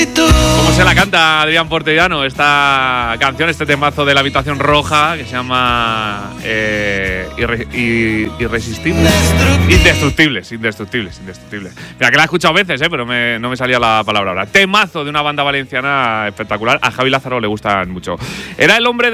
¿Cómo se la canta Adrián Portellano? Esta canción, este temazo de La Habitación Roja, que se llama Irresistibles. Indestructibles. Mira, que la he escuchado veces, pero no me salía la palabra ahora. Temazo de una banda valenciana espectacular. A Javi Lázaro le gustan mucho. Era el hombre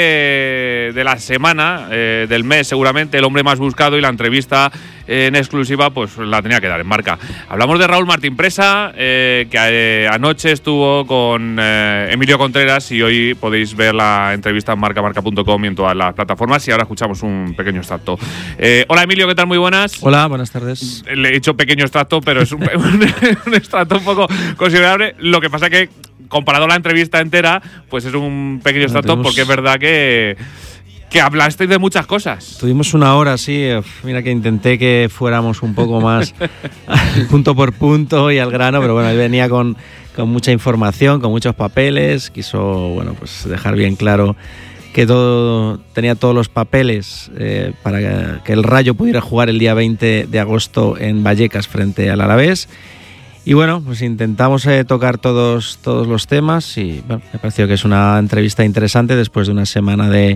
de la semana, del mes seguramente, el hombre más buscado, y la entrevista en exclusiva pues la tenía que dar en Marca. Hablamos de Raúl Martín Presa, que anoche estuvo con Emilio Contreras, y hoy podéis ver la entrevista en marca.com y en todas las plataformas, y ahora escuchamos un pequeño extracto. Hola Emilio, ¿qué tal? Muy buenas. Hola, buenas tardes. Le he dicho pequeño extracto, pero es un extracto un poco considerable. Lo que pasa que comparado a la entrevista entera, pues es un pequeño extracto, porque es verdad que hablasteis de muchas cosas. Tuvimos una hora, sí. Mira que intenté que fuéramos un poco más punto por punto y al grano, pero bueno, él venía con mucha información, con muchos papeles. Quiso, pues dejar bien claro que tenía todos los papeles para que el Rayo pudiera jugar el día 20 de agosto en Vallecas frente al Alavés. Y bueno, pues intentamos tocar todos los temas, y bueno, me pareció que es una entrevista interesante después de una semana de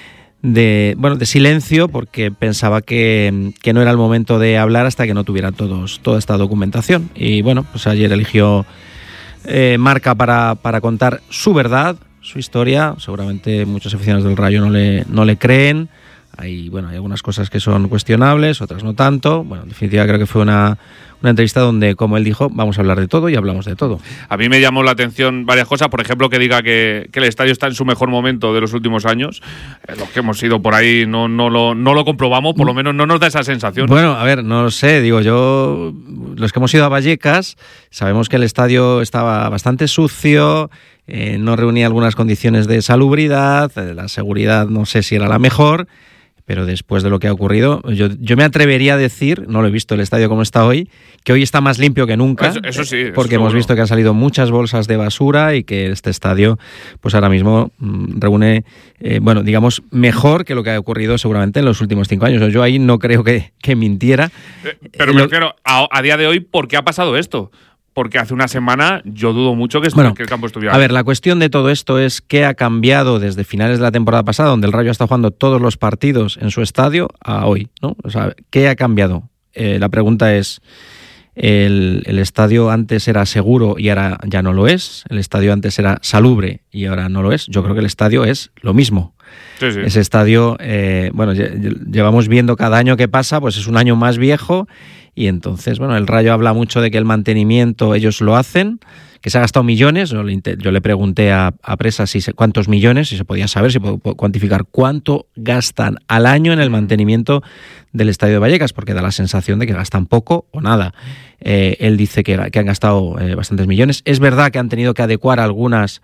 silencio, porque pensaba que no era el momento de hablar hasta que no tuviera toda esta documentación. Y bueno, pues ayer eligió Marca para contar su verdad, su historia. Seguramente muchos aficionados del Rayo no le creen. Hay algunas cosas que son cuestionables, otras no tanto. Bueno, en definitiva creo que fue una entrevista donde, como él dijo, vamos a hablar de todo, y hablamos de todo. A mí me llamó la atención varias cosas. Por ejemplo, que diga que el estadio está en su mejor momento de los últimos años. Los que hemos ido por ahí no lo comprobamos, por lo menos no nos da esa sensación. Bueno, a ver, no lo sé. Digo, los que hemos ido a Vallecas sabemos que el estadio estaba bastante sucio, no reunía algunas condiciones de salubridad, la seguridad no sé si era la mejor. Pero después de lo que ha ocurrido, yo me atrevería a decir, no lo he visto el estadio como está hoy, que hoy está más limpio que nunca. Eso sí. Porque hemos visto que han salido muchas bolsas de basura, y que este estadio pues ahora mismo reúne, digamos, mejor que lo que ha ocurrido seguramente en los últimos 5 años. Yo ahí no creo que mintiera. Pero me refiero, a día de hoy, ¿por qué ha pasado esto? Porque hace una semana yo dudo mucho que el campo estuviera. A ver, la cuestión de todo esto es qué ha cambiado desde finales de la temporada pasada, donde el Rayo ha estado jugando todos los partidos en su estadio, a hoy, ¿no? O sea, ¿qué ha cambiado? La pregunta es, ¿el estadio antes era seguro y ahora ya no lo es? ¿El estadio antes era salubre y ahora no lo es? Yo creo que el estadio es lo mismo. Sí. Ese estadio, llevamos viendo cada año que pasa, pues es un año más viejo. Y entonces, el Rayo habla mucho de que el mantenimiento ellos lo hacen, que se ha gastado millones. Yo le pregunté a Presa cuántos millones, si se podía saber, si puedo cuantificar cuánto gastan al año en el mantenimiento del estadio de Vallecas, porque da la sensación de que gastan poco o nada. Él dice que han gastado bastantes millones. Es verdad que han tenido que adecuar algunas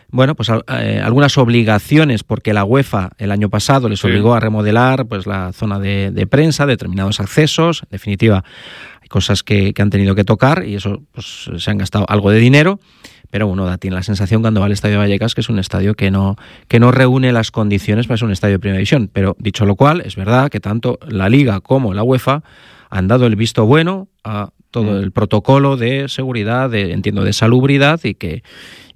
obligaciones, porque la UEFA el año pasado les obligó a remodelar pues la zona de prensa, determinados accesos. En definitiva, hay cosas que han tenido que tocar, y eso pues se han gastado algo de dinero. Pero uno tiene la sensación cuando va al estadio de Vallecas que es un estadio que no reúne las condiciones para ser un estadio de primera división. Pero dicho lo cual, es verdad que tanto la Liga como la UEFA han dado el visto bueno a todo el protocolo de seguridad, de salubridad, y que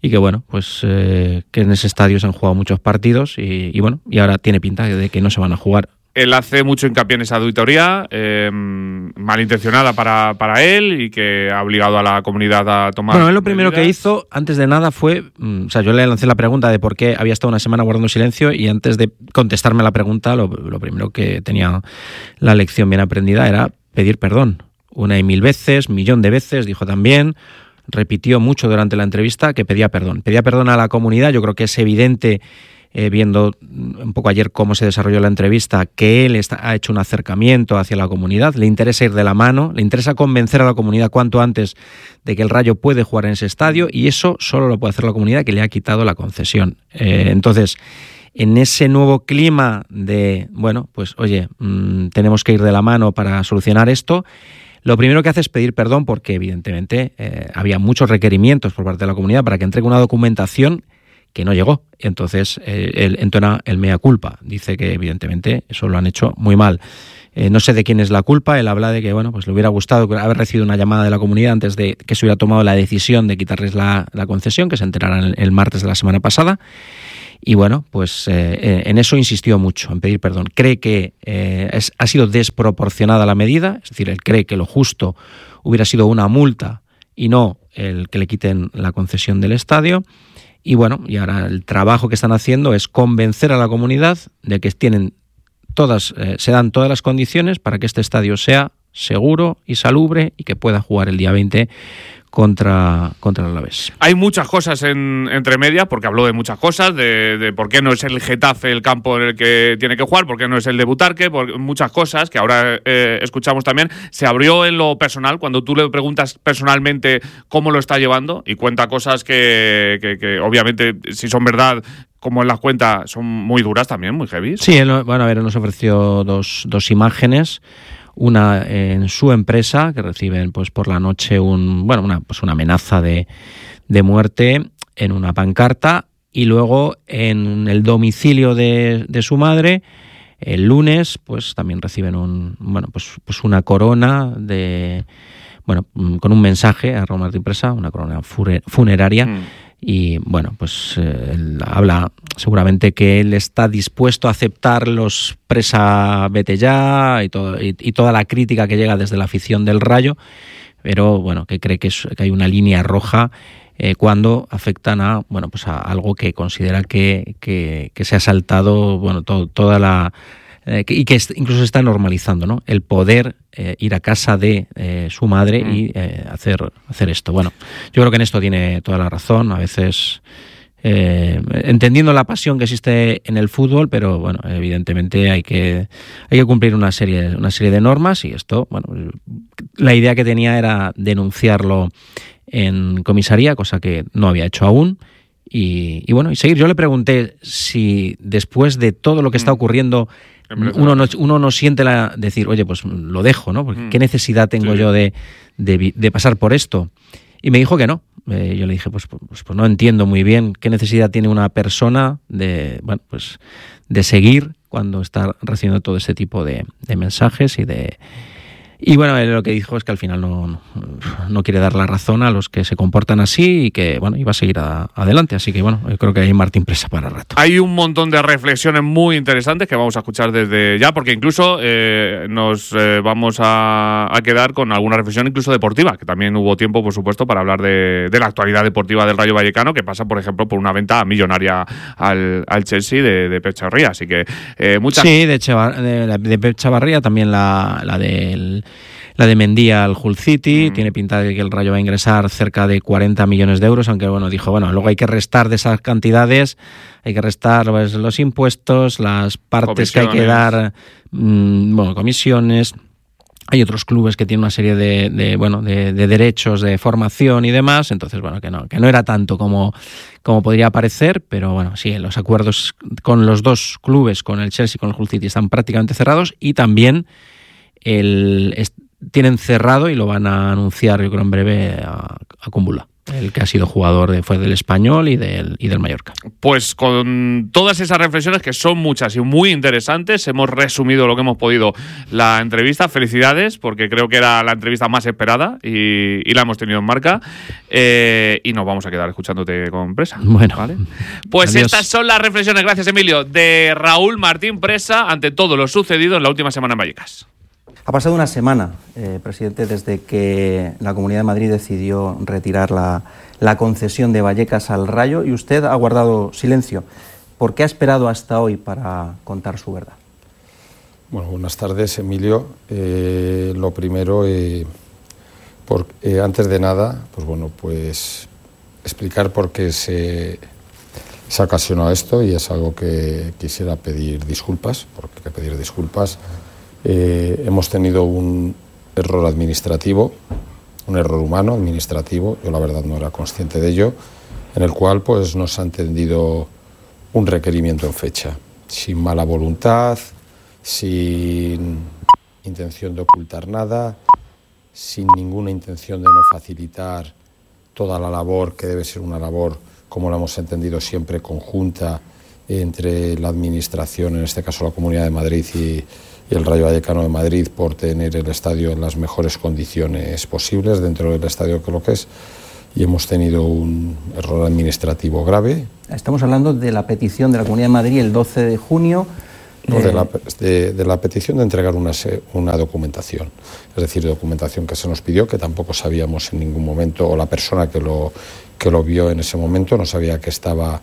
en ese estadio se han jugado muchos partidos, y ahora tiene pinta de que no se van a jugar. Él hace mucho hincapié en esa auditoría malintencionada para él, y que ha obligado a la comunidad a tomar. Bueno, él lo primero que hizo, antes de nada, fue. Yo le lancé la pregunta de por qué había estado una semana guardando silencio, y antes de contestarme la pregunta, lo primero que tenía la lección bien aprendida era pedir perdón. 1 y 1000 veces, 1.000.000 de veces, dijo también. Repitió mucho durante la entrevista que pedía perdón. Pedía perdón a la comunidad. Yo creo que es evidente, viendo un poco ayer cómo se desarrolló la entrevista, que él ha hecho un acercamiento hacia la comunidad. Le interesa ir de la mano, le interesa convencer a la comunidad cuanto antes de que el Rayo puede jugar en ese estadio, y eso solo lo puede hacer la comunidad que le ha quitado la concesión. Entonces, en ese nuevo clima de, tenemos que ir de la mano para solucionar esto, lo primero que hace es pedir perdón, porque evidentemente había muchos requerimientos por parte de la comunidad para que entregue una documentación que no llegó. Entonces él entona el mea culpa, dice que evidentemente eso lo han hecho muy mal. No sé de quién es la culpa. Él habla de que, bueno, pues le hubiera gustado haber recibido una llamada de la comunidad antes de que se hubiera tomado la decisión de quitarles la concesión, que se enteraran el martes de la semana pasada. Y bueno, pues en eso insistió mucho, en pedir perdón. Cree que ha sido desproporcionada la medida, es decir, él cree que lo justo hubiera sido una multa y no el que le quiten la concesión del estadio. Y bueno, y ahora el trabajo que están haciendo es convencer a la comunidad de que se dan todas las condiciones para que este estadio sea seguro y salubre y que pueda jugar el día 20 contra el Alavés. Hay muchas cosas entre medias, porque habló de muchas cosas, de por qué no es el Getafe el campo en el que tiene que jugar, por qué no es el de Butarque, muchas cosas que ahora escuchamos también. Se abrió en lo personal, cuando tú le preguntas personalmente cómo lo está llevando, y cuenta cosas que obviamente, si son verdad, como él las cuenta, son muy duras también, muy heavy. Sí, él nos ofreció dos imágenes. Una en su empresa, que reciben pues por la noche una amenaza de muerte en una pancarta, y luego en el domicilio de su madre, el lunes, pues también reciben una corona con un mensaje a Raúl Martín Presa, una corona funeraria. Y bueno, pues él habla seguramente que él está dispuesto a aceptar los Presa vete ya y toda la crítica que llega desde la afición del Rayo, pero bueno, que cree que hay una línea roja cuando afectan a algo que considera que se ha saltado toda la y que incluso se está normalizando, ¿no? El poder ir a casa de su madre y hacer esto. Bueno, yo creo que en esto tiene toda la razón. A veces entendiendo la pasión que existe en el fútbol, pero bueno, evidentemente hay que cumplir una serie de normas, y esto, la idea que tenía era denunciarlo en comisaría, cosa que no había hecho aún. Y seguir. Yo le pregunté si después de todo lo que está ocurriendo uno no siente decir, oye, pues lo dejo, ¿no? Porque ¿qué necesidad tengo yo de pasar por esto? Y me dijo que no. Yo le dije, pues no entiendo muy bien qué necesidad tiene una persona de seguir cuando está recibiendo todo este tipo de mensajes y bueno, lo que dijo es que al final no quiere dar la razón a los que se comportan así, y que iba a seguir adelante. Así que yo creo que hay Martín Presa para rato. Hay un montón de reflexiones muy interesantes que vamos a escuchar desde ya, porque incluso nos vamos a quedar con alguna reflexión incluso deportiva, que también hubo tiempo, por supuesto, para hablar de la actualidad deportiva del Rayo Vallecano, que pasa, por ejemplo, por una venta millonaria al Chelsea de Pep Chavarría. Así que Sí, de Pep Chavarría, también la de Mendía al Hull City. Tiene pinta de que el Rayo va a ingresar cerca de 40 millones de euros, aunque dijo, luego hay que restar de esas cantidades, hay que restar los impuestos, las partes que hay que dar, comisiones. Hay otros clubes que tienen una serie de derechos de formación y demás, entonces que no era tanto como podría parecer, pero sí, los acuerdos con los dos clubes, con el Chelsea y con el Hull City, están prácticamente cerrados, y también tienen cerrado, y lo van a anunciar yo creo en breve, a Kumbula, el que ha sido jugador fue del Español y del Mallorca. Pues con todas esas reflexiones, que son muchas y muy interesantes, hemos resumido lo que hemos podido la entrevista. Felicidades, porque creo que era la entrevista más esperada y la hemos tenido en marca, y nos vamos a quedar escuchándote con Presa. Bueno, ¿vale? Pues adiós. Estas son las reflexiones, gracias Emilio, de Raúl Martín Presa ante todo lo sucedido en la última semana en Vallecas. Ha pasado una semana, presidente, desde que la Comunidad de Madrid decidió retirar la concesión de Vallecas al Rayo, y usted ha guardado silencio. ¿Por qué ha esperado hasta hoy para contar su verdad? Bueno, buenas tardes, Emilio. Lo primero, antes de nada, pues explicar por qué se ocasionó esto, y es algo que quisiera pedir disculpas, porque hay que pedir disculpas. Hemos tenido un error administrativo, un error humano administrativo, yo la verdad no era consciente de ello, en el cual pues nos han tendido un requerimiento en fecha, sin mala voluntad, sin intención de ocultar nada, sin ninguna intención de no facilitar toda la labor, que debe ser una labor, como la hemos entendido siempre, conjunta entre la Administración, en este caso la Comunidad de Madrid, y el Rayo Vallecano de Madrid por tener el estadio en las mejores condiciones posibles dentro del estadio que lo que es, y hemos tenido un error administrativo grave. Estamos hablando de la petición de la Comunidad de Madrid el 12 de junio. No, de la petición de entregar una documentación, es decir, documentación que se nos pidió, que tampoco sabíamos en ningún momento, o la persona que lo vio en ese momento no sabía que estaba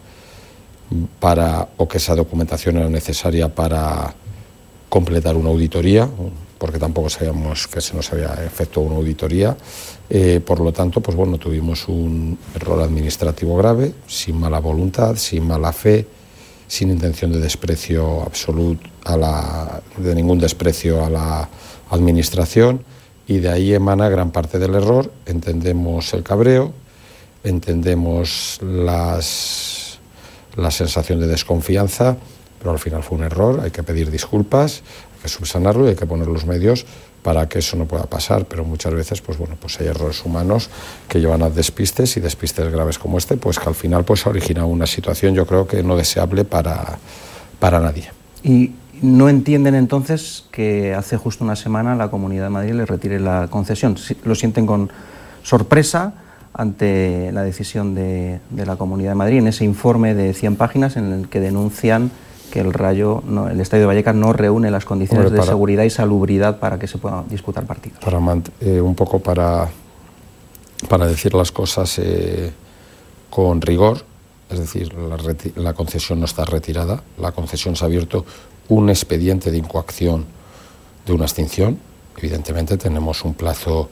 o que esa documentación era necesaria para completar una auditoría, porque tampoco sabíamos que se nos había efectuado una auditoría. Por lo tanto, pues bueno, tuvimos un error administrativo grave, sin mala voluntad, sin mala fe, sin intención de desprecio absoluto, de ningún desprecio a la administración, y de ahí emana gran parte del error. Entendemos el cabreo, entendemos la sensación de desconfianza, pero al final fue un error, hay que pedir disculpas, hay que subsanarlo y hay que poner los medios para que eso no pueda pasar, pero muchas veces pues bueno, pues hay errores humanos que llevan a despistes, y despistes graves como este, pues que al final pues ha originado una situación, yo creo que no deseable para nadie. ¿Y no entienden entonces que hace justo una semana la Comunidad de Madrid le retire la concesión? ¿Lo sienten con sorpresa ante la decisión de la Comunidad de Madrid en ese informe de 100 páginas en el que denuncian que el Estadio de Vallecas no reúne las condiciones de seguridad y salubridad para que se puedan disputar partidos? Un poco para decir las cosas con rigor, es decir, la concesión no está retirada, la concesión se ha abierto un expediente de incoacción de una extinción. Evidentemente tenemos un plazo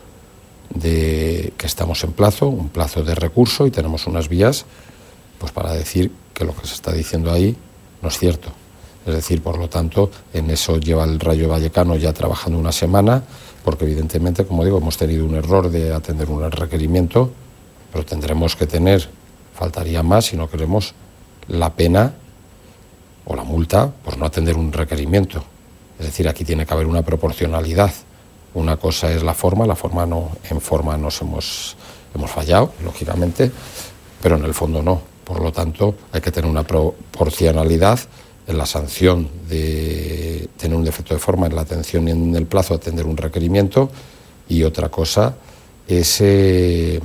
que estamos en plazo, un plazo de recurso, y tenemos unas vías pues para decir que lo que se está diciendo ahí no es cierto. Es decir, por lo tanto, en eso lleva el Rayo Vallecano ya trabajando una semana, porque evidentemente, como digo, hemos tenido un error de atender un requerimiento, pero tendremos que tener, faltaría más si no queremos, la pena o la multa por no atender un requerimiento. Es decir, aquí tiene que haber una proporcionalidad. Una cosa es la forma no, en forma nos hemos fallado, lógicamente, pero en el fondo no. Por lo tanto, hay que tener una proporcionalidad en la sanción de tener un defecto de forma en la atención y en el plazo de atender un requerimiento, y otra cosa es que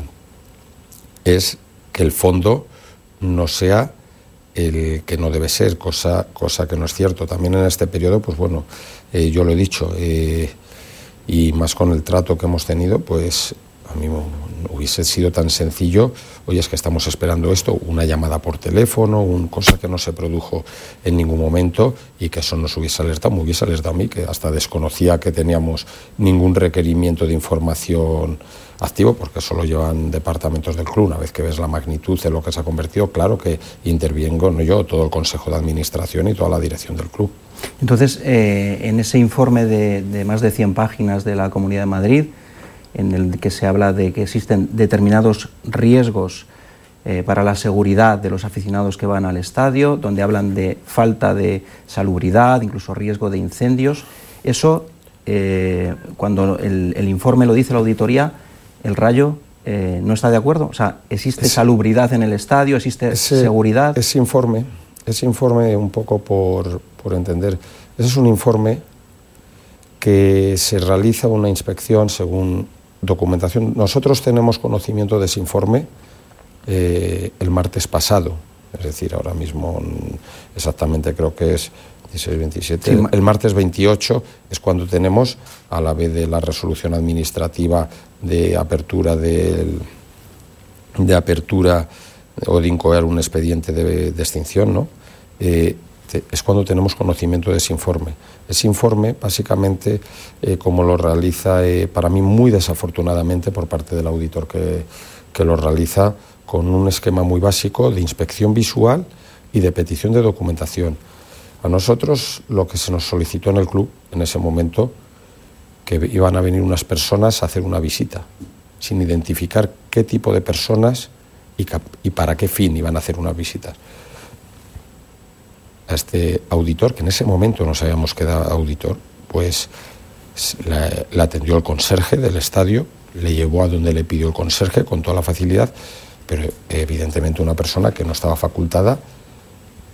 el fondo no sea el que no debe ser, cosa que no es cierto. También en este periodo, pues bueno, yo lo he dicho, y más con el trato que hemos tenido, pues a mí hubiese sido tan sencillo, oye, es que estamos esperando esto, una llamada por teléfono, cosa que no se produjo en ningún momento, y que eso nos hubiese alertado, me hubiese alertado a mí, que hasta desconocía que teníamos ningún requerimiento de información activo, porque eso lo llevan departamentos del club. Una vez que ves la magnitud de lo que se ha convertido, claro que intervengo, no yo, todo el Consejo de Administración y toda la dirección del club. Entonces, en ese informe de más de 100 páginas de la Comunidad de Madrid, en el que se habla de que existen determinados riesgos para la seguridad de los aficionados que van al estadio, donde hablan de falta de salubridad, incluso riesgo de incendios. Eso, cuando el informe lo dice la auditoría, el Rayo no está de acuerdo. O sea, ¿existe salubridad en el estadio? ¿Existe seguridad? Ese informe, un poco por entender, ese es un informe que se realiza una inspección según documentación. Nosotros tenemos conocimiento de ese informe el martes pasado, es decir, ahora mismo exactamente creo que es 16-27, sí, el martes 28 es cuando tenemos, a la vez de la resolución administrativa de apertura o de incoar un expediente de extinción, ¿no? Es cuando tenemos conocimiento de ese informe. Ese informe, básicamente, como lo realiza, para mí muy desafortunadamente, por parte del auditor que lo realiza, con un esquema muy básico de inspección visual y de petición de documentación. A nosotros lo que se nos solicitó en el club, en ese momento, que iban a venir unas personas a hacer una visita, sin identificar qué tipo de personas y para qué fin iban a hacer unas visitas. A este auditor, que en ese momento no sabíamos que era auditor, pues le atendió el conserje del estadio, le llevó a donde le pidió el conserje con toda la facilidad, pero evidentemente una persona que no estaba facultada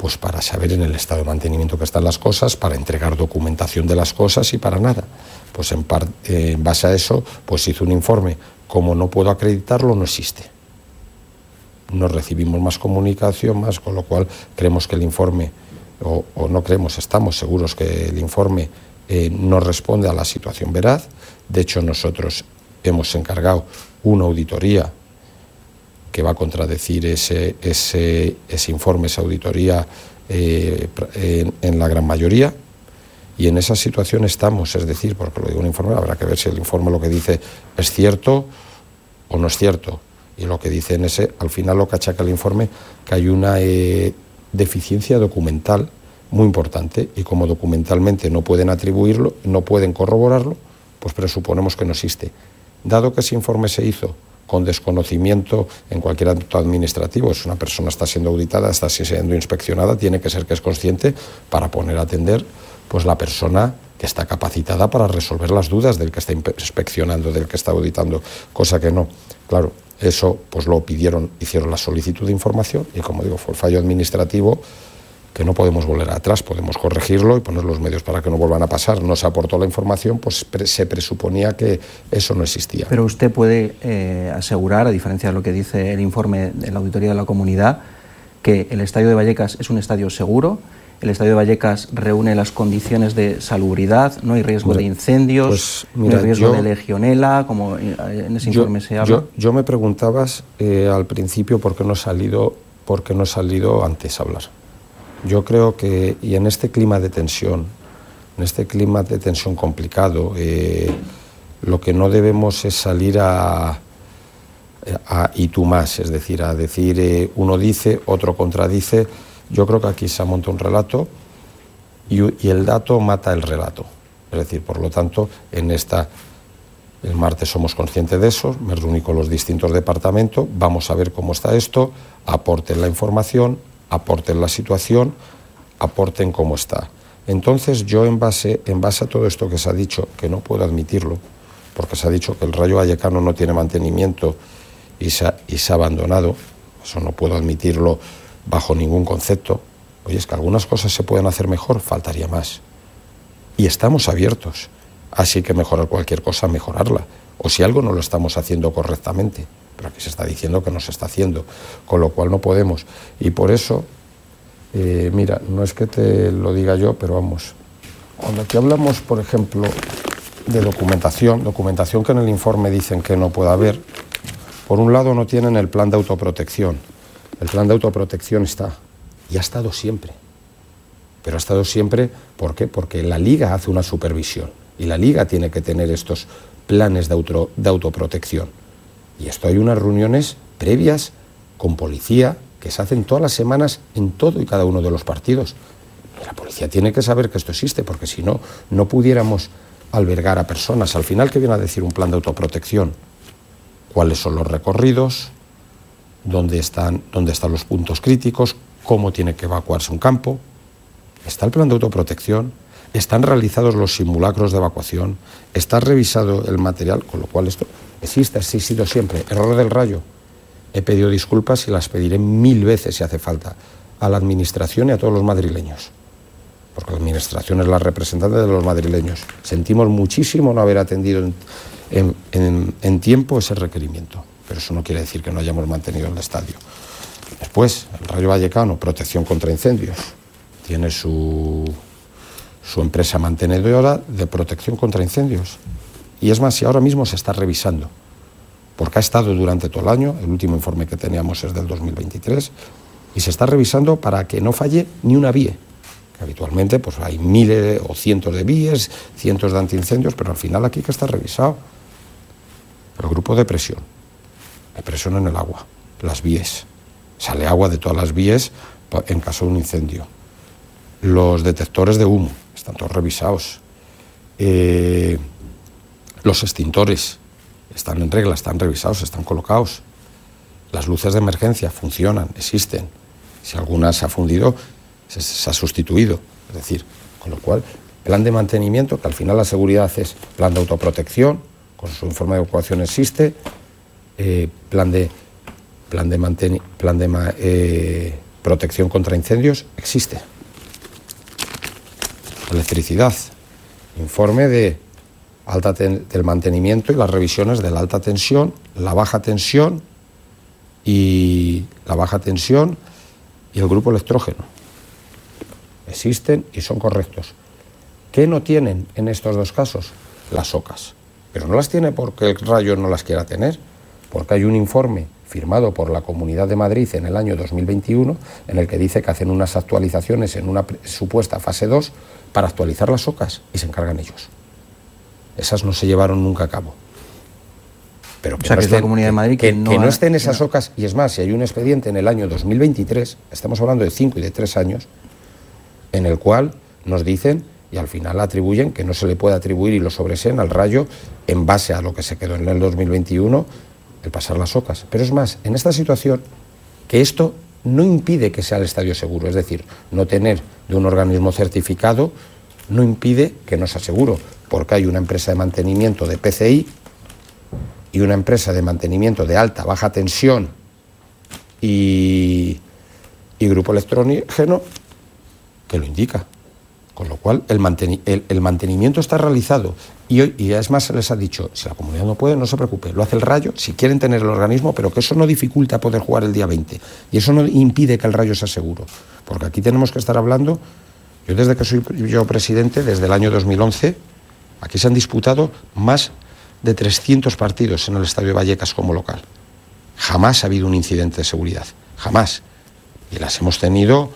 pues para saber en el estado de mantenimiento que están las cosas, para entregar documentación de las cosas y para nada. Pues en base a eso, pues hizo un informe. Como no puedo acreditarlo, no existe. No recibimos más comunicación, con lo cual creemos que el informe, o no creemos, estamos seguros que el informe no responde a la situación veraz. De hecho, nosotros hemos encargado una auditoría que va a contradecir ese informe, esa auditoría en la gran mayoría, y en esa situación estamos, es decir, porque lo digo un informe, habrá que ver si el informe lo que dice es cierto o no es cierto, y lo que dice en ese, al final lo que achaca el informe, que hay una deficiencia documental muy importante, y como documentalmente no pueden atribuirlo, no pueden corroborarlo, pues presuponemos que no existe. Dado que ese informe se hizo con desconocimiento en cualquier acto administrativo, si una persona está siendo auditada, está siendo inspeccionada, tiene que ser que es consciente para poner a atender pues la persona que está capacitada para resolver las dudas del que está inspeccionando, del que está auditando, cosa que no. Claro, eso pues lo pidieron, hicieron la solicitud de información y, como digo, fue el fallo administrativo que no podemos volver atrás, podemos corregirlo y poner los medios para que no vuelvan a pasar. No se aportó la información, pues se presuponía que eso no existía. Pero usted puede asegurar, a diferencia de lo que dice el informe de la Auditoría de la Comunidad, que el Estadio de Vallecas es un estadio seguro, el Estadio de Vallecas reúne las condiciones de salubridad, no hay riesgo de incendios, pues, mira, no hay riesgo de legionela, como en ese informe se habla. Yo me preguntabas al principio por qué no he salido antes a hablar. Yo creo que, y en este clima de tensión complicado, lo que no debemos es salir a y tú más, es decir, a decir uno dice, otro contradice. Yo creo que aquí se ha montado un relato y el dato mata el relato. Es decir, por lo tanto, el martes somos conscientes de eso, me reuní con los distintos departamentos, vamos a ver cómo está esto, aporten la información, aporten la situación, aporten cómo está. Entonces yo en base a todo esto que se ha dicho, que no puedo admitirlo, porque se ha dicho que el Rayo Vallecano no tiene mantenimiento y se ha abandonado, eso no puedo admitirlo bajo ningún concepto. Oye, es que algunas cosas se pueden hacer mejor, faltaría más. Y estamos abiertos, así que mejorar cualquier cosa, mejorarla. O si algo no lo estamos haciendo correctamente, pero aquí se está diciendo que no se está haciendo, con lo cual no podemos. Y por eso, mira, no es que te lo diga yo, pero vamos, cuando aquí hablamos, por ejemplo, de documentación que en el informe dicen que no puede haber, por un lado no tienen el plan de autoprotección. El plan de autoprotección está, y ha estado siempre. Pero ha estado siempre, ¿por qué? Porque la Liga hace una supervisión, y la Liga tiene que tener estos planes de autoprotección. Y esto hay unas reuniones previas con policía que se hacen todas las semanas en todo y cada uno de los partidos. Y la policía tiene que saber que esto existe, porque si no, no pudiéramos albergar a personas. Al final, ¿qué viene a decir un plan de autoprotección? ¿Cuáles son los recorridos? ¿Dónde están los puntos críticos? ¿Cómo tiene que evacuarse un campo? Está el plan de autoprotección, están realizados los simulacros de evacuación, está revisado el material, con lo cual esto existe, ha existido siempre. Error del Rayo. He pedido disculpas y las pediré 1000 veces si hace falta a la Administración y a todos los madrileños, porque la Administración es la representante de los madrileños. Sentimos muchísimo no haber atendido en tiempo ese requerimiento, pero eso no quiere decir que no hayamos mantenido el estadio. Después, el Rayo Vallecano, protección contra incendios, tiene su empresa mantenedora de protección contra incendios. Y es más, si ahora mismo se está revisando, porque ha estado durante todo el año, el último informe que teníamos es del 2023, y se está revisando para que no falle ni una vía. Que habitualmente pues hay miles o cientos de vías, cientos de antiincendios, pero al final aquí que está revisado. El grupo de presión en el agua, las vías. Sale agua de todas las vías en caso de un incendio. Los detectores de humo están todos revisados. Los extintores están en regla, están revisados, están colocados. Las luces de emergencia funcionan, existen. Si alguna se ha fundido, se ha sustituido. Es decir, con lo cual, plan de mantenimiento, que al final la seguridad es plan de autoprotección, con su informe de evacuación Protección contra incendios existe. Electricidad, informe de del mantenimiento y las revisiones de la alta tensión, la baja tensión y el grupo electrógeno. Existen y son correctos. ¿Qué no tienen en estos dos casos? Las OCAs. Pero no las tiene porque el Rayo no las quiera tener, porque hay un informe firmado por la Comunidad de Madrid en el año 2021 en el que dice que hacen unas actualizaciones en una supuesta fase 2 para actualizar las OCAs y se encargan ellos. Esas no se llevaron nunca a cabo. Pero que, o sea, no que estén, es la Comunidad de Madrid que no estén esas OCAs, y es más, si hay un expediente en el año 2023, estamos hablando de 5 y de 3 años, en el cual nos dicen y al final atribuyen que no se le puede atribuir y lo sobreseen al Rayo en base a lo que se quedó en el 2021 el pasar las OCAs. Pero es más, en esta situación, que esto no impide que sea el estadio seguro, es decir, no tener de un organismo certificado no impide que no sea seguro, porque hay una empresa de mantenimiento de PCI y una empresa de mantenimiento de alta, baja tensión y grupo electrógeno que lo indica. Con lo cual, el mantenimiento está realizado y es más, se les ha dicho, si la comunidad no puede, no se preocupe, lo hace el Rayo, si quieren tener el organismo, pero que eso no dificulta poder jugar el día 20 y eso no impide que el Rayo sea seguro, porque aquí tenemos que estar hablando, yo desde que soy yo presidente, desde el año 2011, aquí se han disputado más de 300 partidos en el Estadio de Vallecas como local. Jamás ha habido un incidente de seguridad, jamás. Y las hemos tenido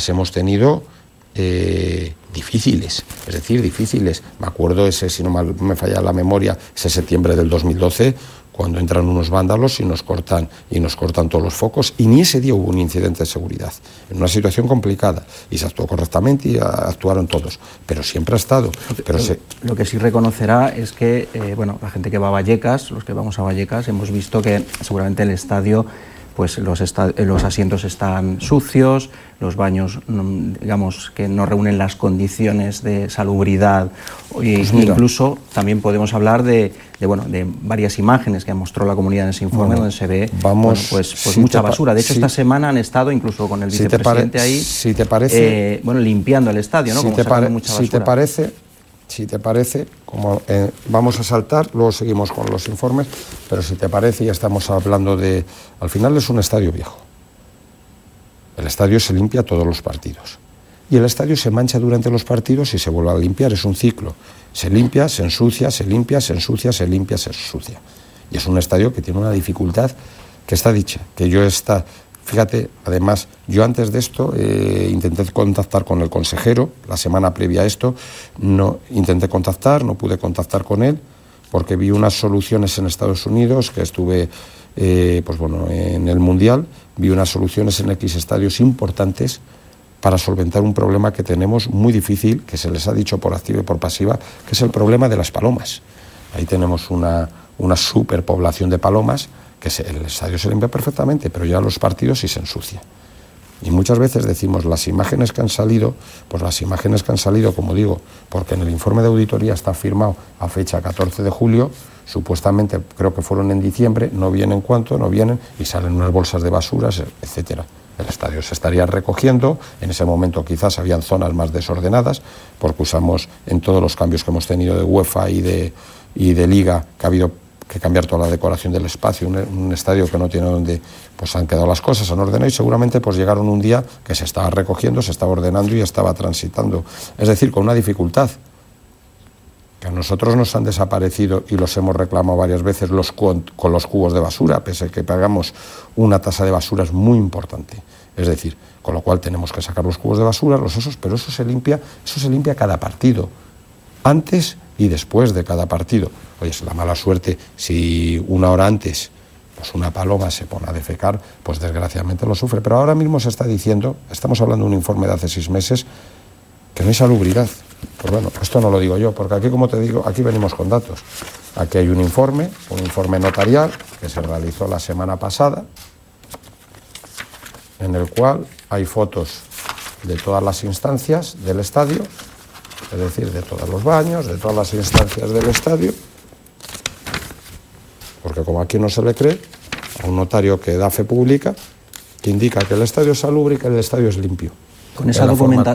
difíciles, es decir, difíciles. Me acuerdo ese, si no me falla la memoria, ese septiembre del 2012, cuando entran unos vándalos y nos cortan todos los focos, y ni ese día hubo un incidente de seguridad, en una situación complicada, y se actuó correctamente y actuaron todos, pero siempre ha estado. Lo que sí reconocerá es que, la gente que va a Vallecas, los que vamos a Vallecas, hemos visto que seguramente el estadio, pues los asientos están sucios, los baños, digamos, que no reúnen las condiciones de salubridad. Pues incluso también podemos hablar de varias imágenes que mostró la comunidad en ese informe, donde se ve mucha basura. De hecho, esta semana han estado incluso con el vicepresidente ahí, limpiando el estadio, ¿no? Si te parece, como vamos a saltar, luego seguimos con los informes, pero si te parece, ya estamos hablando de... Al final es un estadio viejo. El estadio se limpia todos los partidos. Y el estadio se mancha durante los partidos y se vuelve a limpiar, es un ciclo. Se limpia, se ensucia, se limpia, se ensucia, se limpia, se ensucia. Y es un estadio que tiene una dificultad que está dicha, que yo está... Fíjate, además, yo antes de esto intenté contactar con el consejero, la semana previa a esto, no pude contactar con él, porque vi unas soluciones en Estados Unidos, que estuve en el Mundial, vi unas soluciones en X estadios importantes para solventar un problema que tenemos muy difícil, que se les ha dicho por activa y por pasiva, que es el problema de las palomas. Ahí tenemos una superpoblación de palomas, que el estadio se limpia perfectamente, pero ya los partidos sí se ensucia. Y muchas veces decimos, las imágenes que han salido, como digo, porque en el informe de auditoría está firmado a fecha 14 de julio, supuestamente creo que fueron en diciembre, no vienen y salen unas bolsas de basuras, etcétera. El estadio se estaría recogiendo, en ese momento quizás habían zonas más desordenadas, porque usamos en todos los cambios que hemos tenido de UEFA y de Liga, que ha habido que cambiar toda la decoración del espacio, un estadio que no tiene donde, pues han quedado las cosas, han ordenado y seguramente pues llegaron un día que se estaba recogiendo, se estaba ordenando y estaba transitando. Es decir, con una dificultad, que a nosotros nos han desaparecido y los hemos reclamado varias veces con los cubos de basura, pese a que pagamos una tasa de basuras muy importante. Es decir, con lo cual tenemos que sacar los cubos de basura, pero eso se limpia cada partido, antes y después de cada partido. Oye, es la mala suerte, si una hora antes pues una paloma se pone a defecar, pues desgraciadamente lo sufre. Pero ahora mismo se está diciendo, estamos hablando de un informe de hace 6 meses, que no hay salubridad. Pues bueno, esto no lo digo yo, porque aquí, como te digo, aquí venimos con datos. Aquí hay un informe notarial que se realizó la semana pasada, en el cual hay fotos de todas las instancias del estadio, es decir, de todos los baños, de todas las instancias del estadio, porque como aquí no se le cree, a un notario que da fe pública, que indica que el estadio es salubre y que el estadio es limpio. Con esa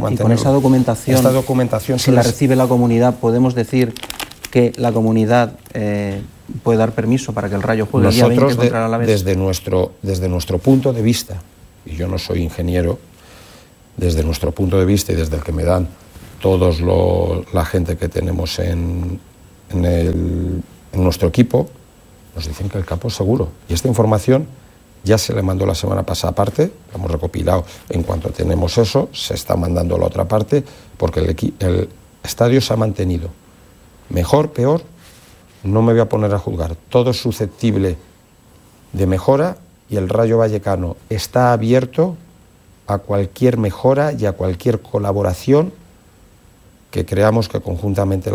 documentación, si la recibe la comunidad, podemos decir que la comunidad puede dar permiso para que el Rayo juegue el día 20 contra el Alavés. Desde nuestro punto de vista, y yo no soy ingeniero, desde nuestro punto de vista y desde el que me dan la gente que tenemos en nuestro equipo, nos dicen que el campo es seguro. Y esta información ya se le mandó la semana pasada aparte, la hemos recopilado. En cuanto tenemos eso, se está mandando la otra parte, porque el estadio se ha mantenido. Mejor, peor, no me voy a poner a juzgar. Todo es susceptible de mejora y el Rayo Vallecano está abierto a cualquier mejora y a cualquier colaboración que creamos que conjuntamente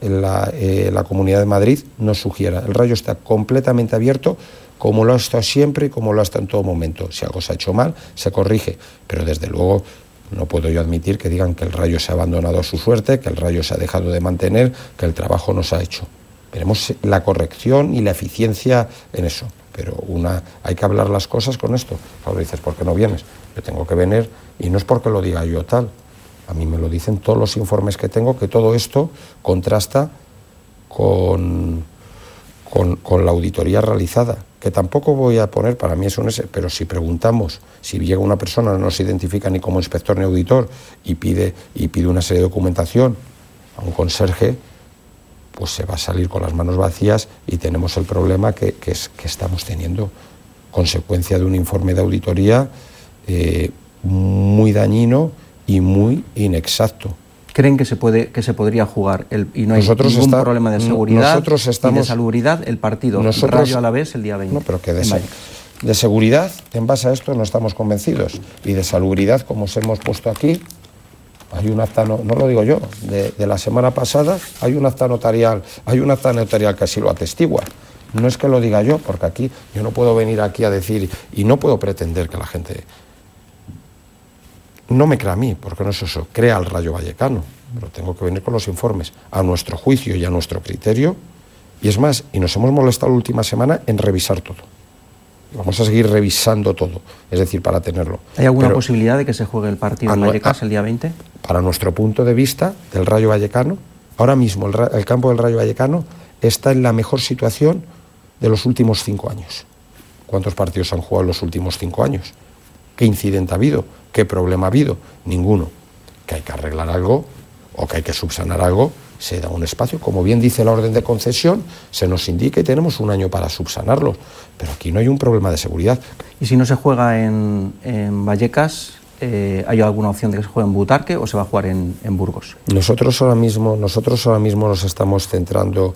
la Comunidad de Madrid nos sugiera. El Rayo está completamente abierto, como lo ha estado siempre y como lo ha estado en todo momento. Si algo se ha hecho mal, se corrige, pero desde luego no puedo yo admitir que digan que el Rayo se ha abandonado a su suerte, que el Rayo se ha dejado de mantener, que el trabajo no se ha hecho. Veremos la corrección y la eficiencia en eso, pero hay que hablar las cosas con esto. Ahora dices, ¿por qué no vienes? Yo tengo que venir y no es porque lo diga yo tal. A mí me lo dicen todos los informes que tengo, que todo esto contrasta con la auditoría realizada, que tampoco voy a poner, para mí es un ese, pero si preguntamos, si llega una persona, no se identifica ni como inspector ni auditor y pide una serie de documentación a un conserje, pues se va a salir con las manos vacías y tenemos el problema que estamos teniendo, consecuencia de un informe de auditoría muy dañino y muy inexacto. ¿Creen que se podría jugar y no hay ningún problema de seguridad y de salubridad el partido Rayo Alavés el día 20? No, pero que de seguridad, en base a esto, no estamos convencidos. Y de salubridad, como os hemos puesto aquí, hay un acta, no lo digo yo, de la semana pasada, hay un acta notarial que así lo atestigua. No es que lo diga yo, porque aquí yo no puedo venir aquí a decir, y no puedo pretender que la gente no me crea a mí, porque no es eso, crea al Rayo Vallecano, pero tengo que venir con los informes a nuestro juicio y a nuestro criterio, y es más, y nos hemos molestado la última semana en revisar todo. Vamos a seguir revisando todo, es decir, para tenerlo. ¿Hay alguna posibilidad de que se juegue el partido en Vallecas el día 20? Para nuestro punto de vista del Rayo Vallecano, ahora mismo el campo del Rayo Vallecano está en la mejor situación de los últimos 5 años. ¿Cuántos partidos han jugado en los últimos 5 años? ¿Qué incidente ha habido? ¿Qué problema ha habido? Ninguno. Que hay que arreglar algo o que hay que subsanar algo, se da un espacio. Como bien dice la orden de concesión, se nos indica y tenemos un año para subsanarlo. Pero aquí no hay un problema de seguridad. ¿Y si no se juega en Vallecas, hay alguna opción de que se juegue en Butarque o se va a jugar en Burgos? Nosotros ahora mismo nos estamos centrando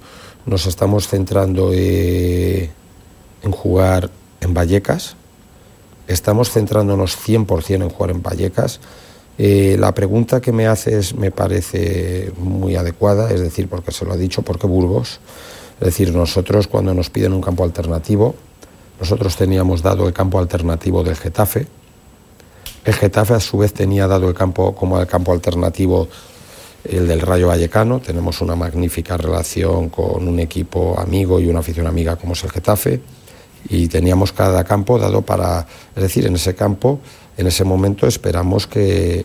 en jugar en Vallecas. Estamos centrándonos 100% en jugar en Vallecas. La pregunta que me haces me parece muy adecuada, es decir, porque se lo ha dicho, ¿por qué Burgos? Es decir, nosotros cuando nos piden un campo alternativo, nosotros teníamos dado el campo alternativo del Getafe. El Getafe a su vez tenía dado el campo alternativo el del Rayo Vallecano. Tenemos una magnífica relación con un equipo amigo y una afición amiga como es el Getafe. Y teníamos cada campo dado para, es decir, en ese campo, en ese momento esperábamos que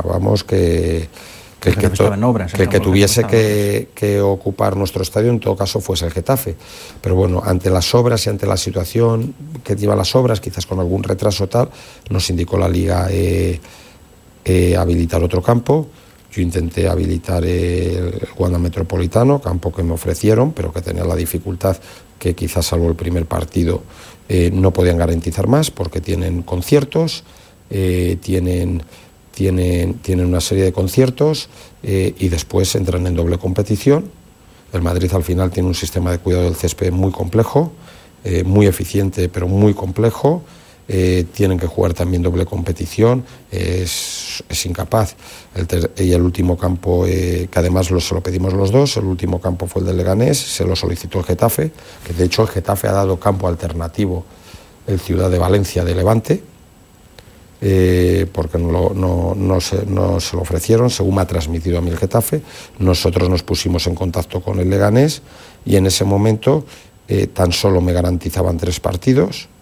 tuviese que ocupar nuestro estadio, en todo caso fuese el Getafe. Pero bueno, ante las obras y ante la situación que lleva las obras, quizás con algún retraso tal, nos indicó la Liga habilitar otro campo. Yo intenté habilitar el Wanda Metropolitano, campo que me ofrecieron, pero que tenía la dificultad que quizás salvo el primer partido no podían garantizar más, porque tienen conciertos, tienen una serie de conciertos y después entran en doble competición. El Madrid al final tiene un sistema de cuidado del césped muy complejo, muy eficiente pero muy complejo. Tienen que jugar también doble competición, es incapaz. Y el último campo, que además se lo pedimos los dos, el último campo fue el del Leganés, se lo solicitó el Getafe, que de hecho el Getafe ha dado campo alternativo el Ciudad de Valencia de Levante, porque no se lo ofrecieron, según me ha transmitido a mí el Getafe. Nosotros nos pusimos en contacto con el Leganés y en ese momento tan solo me garantizaban 3 partidos.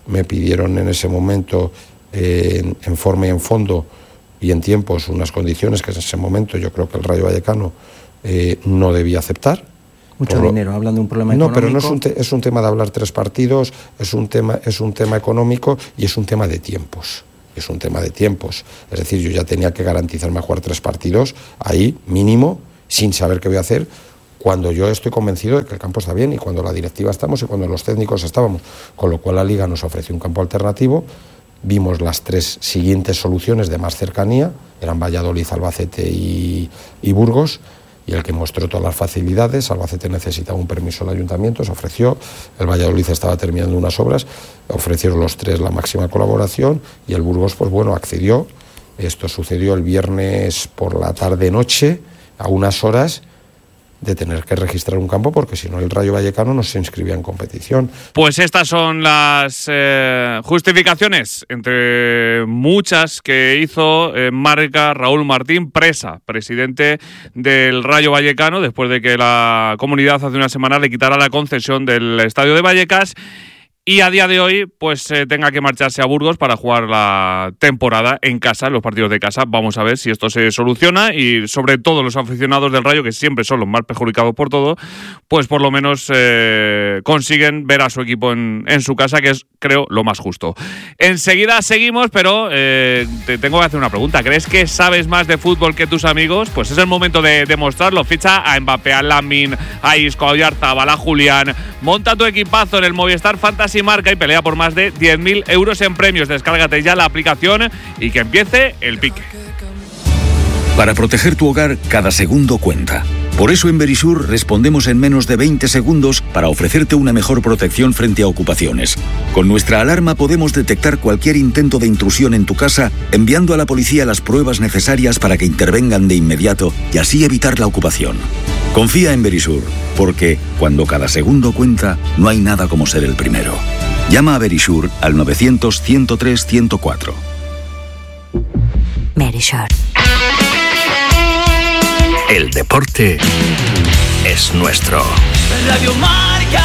me pidieron en ese momento en forma y en fondo y en tiempos unas condiciones que en ese momento yo creo que el Rayo Vallecano no debía aceptar. Mucho dinero, hablan de un problema económico. No, pero no es un tema de hablar 3 partidos, es un tema económico y es un tema de tiempos. Es un tema de tiempos. Es decir, yo ya tenía que garantizarme a jugar 3 partidos, ahí, mínimo, sin saber qué voy a hacer, cuando yo estoy convencido de que el campo está bien y cuando la directiva estamos y cuando los técnicos estábamos. Con lo cual la Liga nos ofreció un campo alternativo, vimos las 3 siguientes soluciones de más cercanía, eran Valladolid, Albacete y Burgos, y el que mostró todas las facilidades. Albacete necesitaba un permiso del ayuntamiento, se ofreció, el Valladolid estaba terminando unas obras, ofrecieron los 3 la máxima colaboración y el Burgos, pues bueno, accedió. Esto sucedió el viernes por la tarde-noche, a unas horas de tener que registrar un campo, porque si no el Rayo Vallecano no se inscribía en competición. Pues estas son las justificaciones, entre muchas, que hizo Marca Raúl Martín Presa, presidente del Rayo Vallecano, después de que la comunidad hace una semana le quitara la concesión del estadio de Vallecas y a día de hoy pues tenga que marcharse a Burgos para jugar la temporada en casa, en los partidos de casa. Vamos a ver si esto se soluciona y sobre todo los aficionados del Rayo, que siempre son los más perjudicados por todo, pues por lo menos consiguen ver a su equipo en su casa, que es, creo, lo más justo. Enseguida seguimos, pero te tengo que hacer una pregunta. ¿Crees que sabes más de fútbol que tus amigos? Pues es el momento de demostrarlo. Ficha a Mbappé, a Lamine, a Isco, a Oyarzabal, a Julián. Monta tu equipazo en el Movistar Fantasy Marca y pelea por más de 10.000 euros en premios. Descárgate ya la aplicación y que empiece el pique. Para proteger tu hogar, cada segundo cuenta. Por eso en Verisur respondemos en menos de 20 segundos para ofrecerte una mejor protección frente a ocupaciones. Con nuestra alarma podemos detectar cualquier intento de intrusión en tu casa, enviando a la policía las pruebas necesarias para que intervengan de inmediato y así evitar la ocupación. Confía en Verisur, porque cuando cada segundo cuenta, no hay nada como ser el primero. Llama a Verisur al 900-103-104. Verisur. El deporte es nuestro. Radio Marca.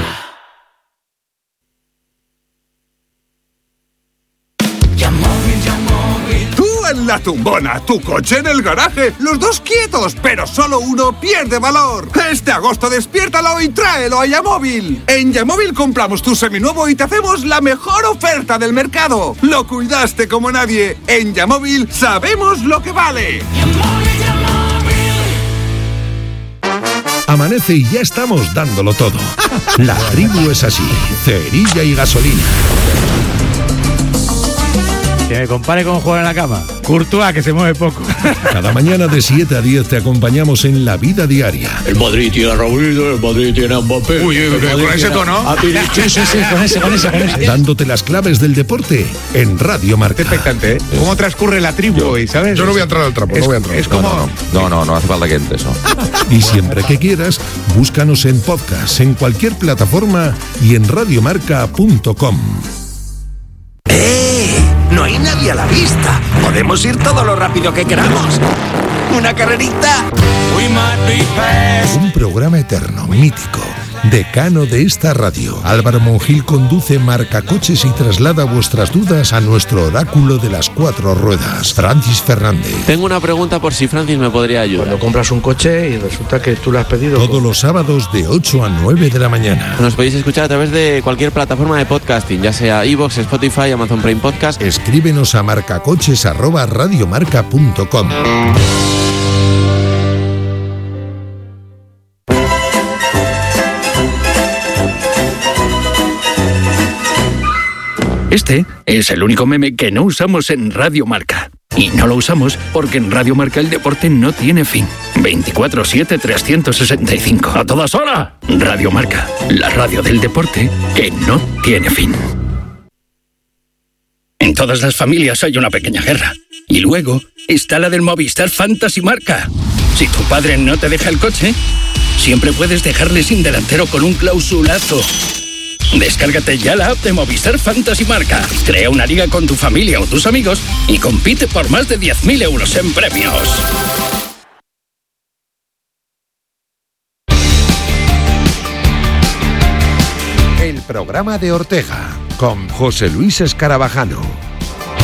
Tú en la tumbona, tu coche en el garaje, los dos quietos, pero solo uno pierde valor. Este agosto despiértalo y tráelo a Yamóvil. En Yamóvil compramos tu seminuevo y te hacemos la mejor oferta del mercado. Lo cuidaste como nadie. En Yamóvil sabemos lo que vale. Amanece y ya estamos dándolo todo. La tribu es así, cerilla y gasolina. Que me compare con jugar en la cama. Courtois, que se mueve poco. Cada mañana de 7 a 10 te acompañamos en la vida diaria. El Madrid tiene a Raúl, el Madrid tiene a Mbappé. Uy, con ese tono. Sí, con ese. Dándote las claves del deporte en Radio Marca. Expectante, ¿eh? ¿Cómo transcurre la tribu hoy, sabes? Yo no voy a entrar al trapo, no voy a entrar. Es como... No hace falta que entres, ¿no? Y siempre que quieras, búscanos en podcast, en cualquier plataforma y en radiomarca.com. No hay nadie a la vista. Podemos ir todo lo rápido que queramos. ¿Una carrerita? Un programa eterno, mítico, decano de esta radio. Álvaro Monjil conduce Marcacoches y traslada vuestras dudas a nuestro oráculo de las 4 ruedas, Francis Fernández. Tengo una pregunta por si Francis me podría ayudar. Cuando compras un coche y resulta que tú lo has pedido... Todos los sábados de 8 a 9 de la mañana. Nos podéis escuchar a través de cualquier plataforma de podcasting, ya sea iVoox, Spotify, Amazon Prime Podcast. Escríbenos a marcacoches@radiomarca.com. Este es el único meme que no usamos en Radio Marca. Y no lo usamos porque en Radio Marca el deporte no tiene fin. 24/7, 365. ¡A todas horas! Radio Marca, la radio del deporte que no tiene fin. En todas las familias hay una pequeña guerra. Y luego está la del Movistar Fantasy Marca. Si tu padre no te deja el coche, siempre puedes dejarle sin delantero con un clausulazo. Descárgate ya la app de Movistar Fantasy Marca. Crea una liga con tu familia o tus amigos y compite por más de 10.000 euros en premios. El programa de Ortega, con José Luis Escarabajano.